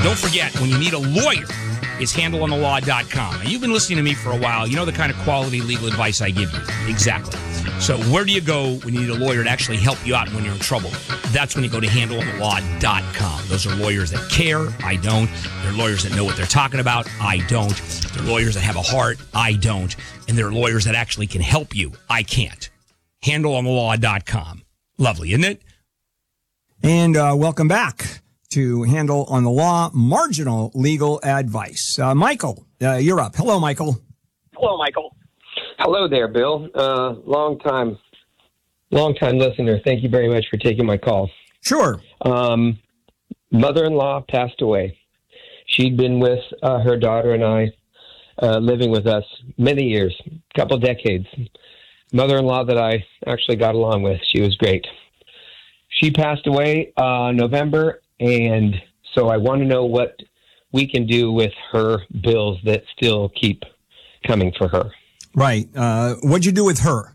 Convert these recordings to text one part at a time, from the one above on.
Don't forget, when you need a lawyer, it's handleonthelaw.com. Now, you've been listening to me for a while. You know the kind of quality legal advice I give you. Exactly. So where do you go when you need a lawyer to actually help you out when you're in trouble? That's when you go to handleonthelaw.com. Those are lawyers that care. I don't. They're lawyers that know what they're talking about. I don't. They're lawyers that have a heart. I don't. And they're lawyers that actually can help you. I can't. Handleonthelaw.com. Lovely, isn't it? And welcome back to Handle on the Law, marginal legal advice. Michael, you're up. Hello, Michael. Hello, Michael. Hello there, Bill. Long time listener. Thank you very much for taking my call. Sure. Mother-in-law passed away. She'd been with her daughter and I, living with us many years, couple decades. Mother-in-law that I actually got along with. She was great. She passed away November, and so I want to know what we can do with her bills that still keep coming for her. Right. What'd you do with her?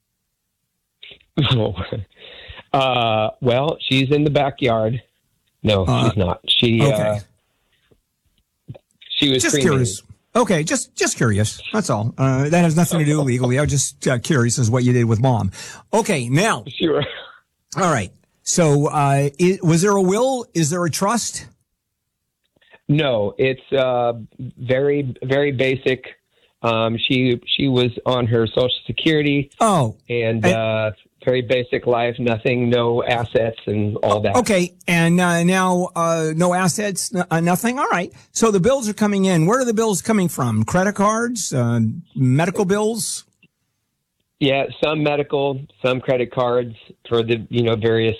Well, she's in the backyard. No, she's not. She okay. She was just cremated. curious. Okay, just curious. That's all. That has nothing to do legally. I was just curious as what you did with Mom. Okay, now. Sure. All right. So, was there a will? Is there a trust? No, it's very, very basic. She was on her Social Security. Oh, and very basic life. Nothing, no assets, and all that. Okay, and now no assets, nothing. All right. So the bills are coming in. Where are the bills coming from? Credit cards, medical bills. Yeah, some medical, some credit cards for the various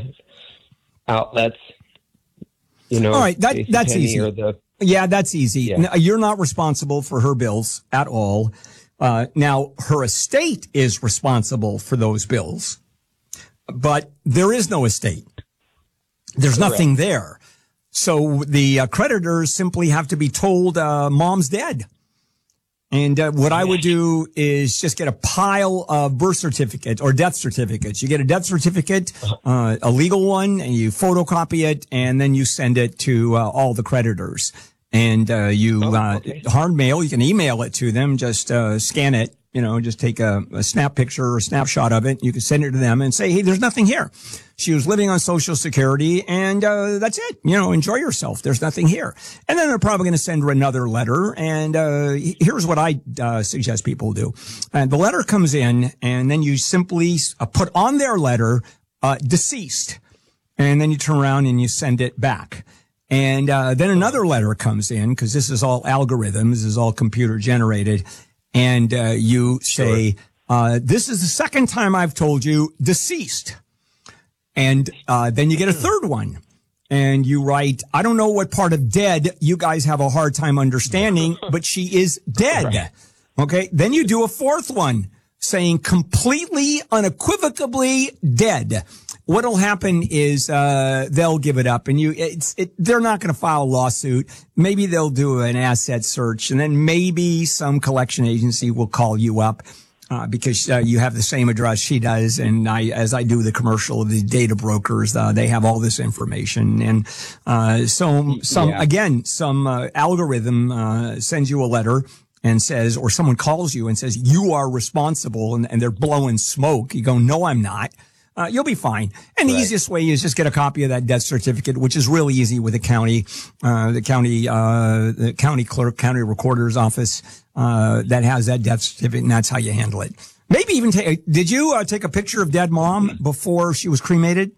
outlets. All right, that's easy. Yeah, that's easy. Yeah. No, you're not responsible for her bills at all. Now, her estate is responsible for those bills, but there is no estate. There's Correct. nothing there. So the creditors simply have to be told Mom's dead. And what I would do is just get a pile of birth certificates or death certificates. You get a death certificate, a legal one, and you photocopy it, and then you send it to all the creditors. And hard mail, you can email it to them, just scan it, just take a snap picture or a snapshot of it. You can send it to them and say, hey, there's nothing here. She was living on Social Security, and that's it. Enjoy yourself. There's nothing here. And then they're probably going to send her another letter. And here's what I suggest people do. And the letter comes in, and then you simply put on their letter, deceased. And then you turn around and you send it back. And then another letter comes in, because this is all algorithms, this is all computer generated. And you say, this is the second time I've told you deceased. And then you get a third one. And you write, I don't know what part of dead you guys have a hard time understanding, but she is dead. Right. Okay. Then you do a fourth one saying completely, unequivocally dead. What'll happen is they'll give it up, and they're not going to file a lawsuit. Maybe they'll do an asset search, and then maybe some collection agency will call you up because you have the same address she does. And as I do the commercial of the data brokers, they have all this information, and some algorithm sends you a letter and says, or someone calls you and says you are responsible, and they're blowing smoke. You go, no, I'm not. You'll be fine. And the easiest way is just get a copy of that death certificate, which is really easy with the county clerk, county recorder's office, that has that death certificate, and that's how you handle it. Maybe even did you take a picture of dead Mom before she was cremated?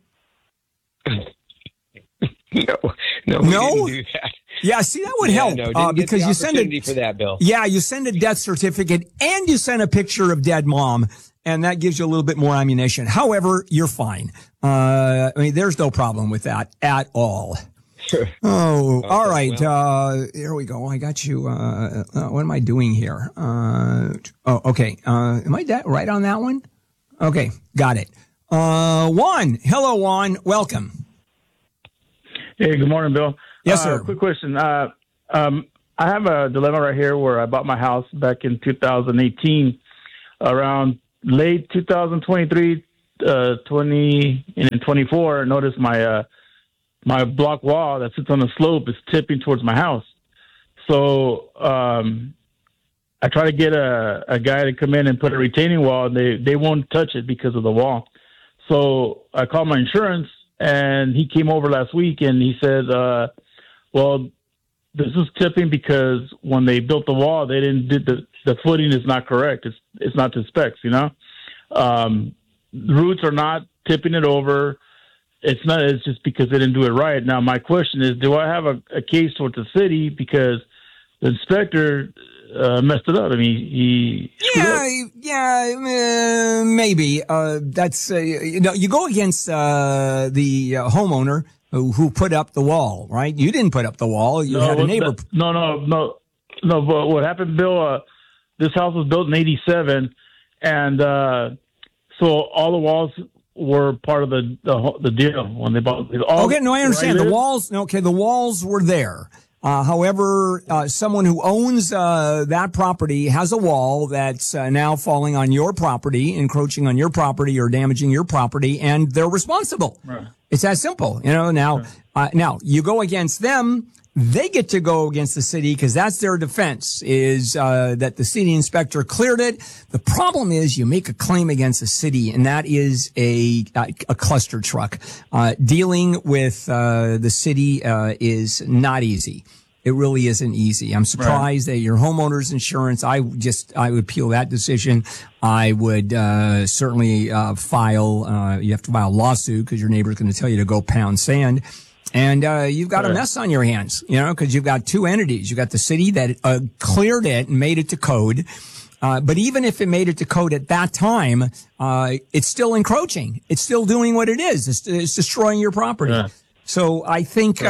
No, we didn't do that. Yeah, see, that would help because you send for that, Bill. Yeah, you send a death certificate and you send a picture of dead Mom, and that gives you a little bit more ammunition. However, you're fine. There's no problem with that at all. Sure. Oh, okay, all right. Well. Here we go. I got you. What am I doing here? Okay. Am I right on that one? Okay, got it. Juan. Hello, Juan. Welcome. Hey, good morning, Bill. Yes, sir. Quick question. I have a dilemma right here where I bought my house back in 2018, around late 2023, 20 and 24. Noticed my my block wall that sits on the slope is tipping towards my house. So I try to get a guy to come in and put a retaining wall, and they won't touch it because of the wall. So I called my insurance, and he came over last week, and he said, well, this is tipping because when they built the wall, they didn't do the footing is not correct. It's not to specs, you know. Roots are not tipping it over. It's just because they didn't do it right. Now, my question is, do I have a case towards the city because the inspector messed it up? I mean, maybe. That's you go against the homeowner who put up the wall, right? You didn't put up the wall. You had a neighbor. No. But what happened, Bill? This house was built in '87, and so all the walls were part of the deal when they bought it. Okay, no, I understand. The walls were there. However, someone who owns that property has a wall that's now falling on your property, encroaching on your property or damaging your property, and they're responsible. Right. It's that simple. Now you go against them. They get to go against the city because that's their defense, is that the city inspector cleared it. The problem is you make a claim against the city, and that is a cluster truck. Dealing with the city is not easy. It really isn't easy. I'm surprised that your homeowner's insurance, I would appeal that decision. I would certainly file, you have to file a lawsuit because your neighbor's going to tell you to go pound sand. And you've got a mess on your hands, because you've got two entities. You've got the city that cleared it and made it to code. But even if it made it to code at that time, it's still encroaching. It's still doing what it is. It's destroying your property. Yeah. So I think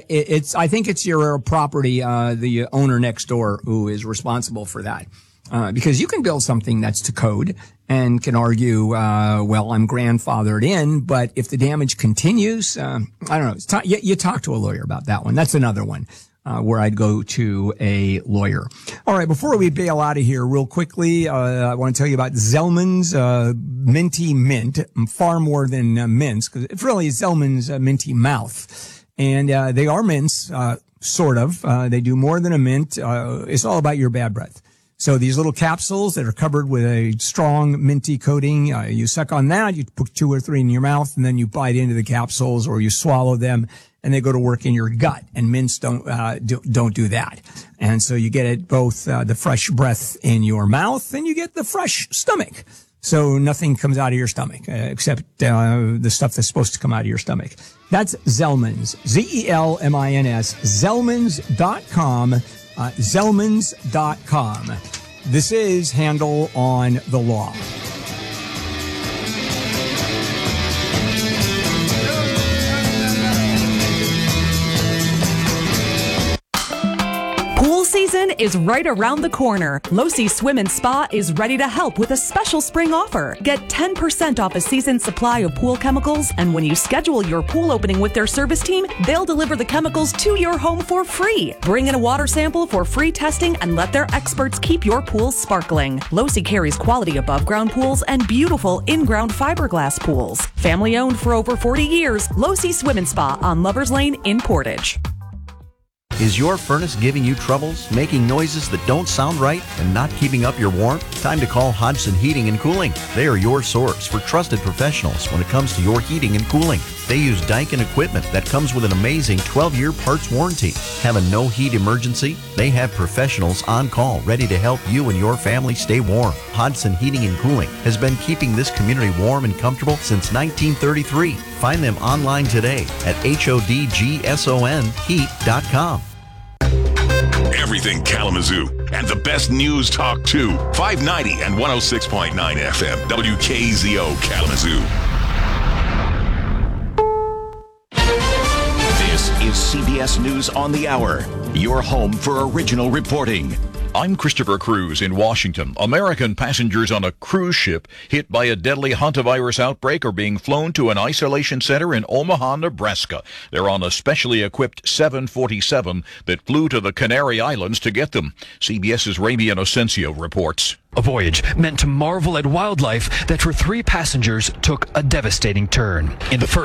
it's your property, the owner next door who is responsible for that. Because you can build something that's to code and can argue, well, I'm grandfathered in, but if the damage continues, I don't know. You talk to a lawyer about that one. That's another one, where I'd go to a lawyer. All right. Before we bail out of here real quickly, I want to tell you about Zellman's, Minty Mint, far more than mints, because it's really Zellman's Minty Mouth. And, they are mints, sort of. They do more than a mint. It's all about your bad breath. So these little capsules that are covered with a strong minty coating, you suck on that, you put 2 or 3 in your mouth, and then you bite into the capsules or you swallow them, and they go to work in your gut. And mints don't do that. And so you get both the fresh breath in your mouth and you get the fresh stomach. So nothing comes out of your stomach except the stuff that's supposed to come out of your stomach. That's Zellman's, Zellmins, Zellmans.com. Zellmans.com. This is Handle on the Law. Pool season is right around the corner. Losi Swim and Spa is ready to help with a special spring offer. Get 10% off a season's supply of pool chemicals, and when you schedule your pool opening with their service team, they'll deliver the chemicals to your home for free. Bring in a water sample for free testing and let their experts keep your pool sparkling. Losi carries quality above-ground pools and beautiful in-ground fiberglass pools. Family owned for over 40 years, Losi Swim and Spa on Lovers Lane in Portage. Is your furnace giving you troubles, making noises that don't sound right, and not keeping up your warmth? Time to call Hodgson Heating and Cooling. They are your source for trusted professionals when it comes to your heating and cooling. They use Daikin equipment that comes with an amazing 12-year parts warranty. Have a no-heat emergency? They have professionals on call ready to help you and your family stay warm. Hodgson Heating and Cooling has been keeping this community warm and comfortable since 1933. Find them online today at HODGSONheat.com. Everything Kalamazoo and the best news talk too. 590 and 106.9 FM. WKZO Kalamazoo. This is CBS News on the Hour, your home for original reporting. I'm Christopher Cruz in Washington. American passengers on a cruise ship hit by a deadly hantavirus outbreak are being flown to an isolation center in Omaha, Nebraska. They're on a specially equipped 747 that flew to the Canary Islands to get them. CBS's Ramy Inocencio reports. A voyage meant to marvel at wildlife that for 3 passengers took a devastating turn. In the first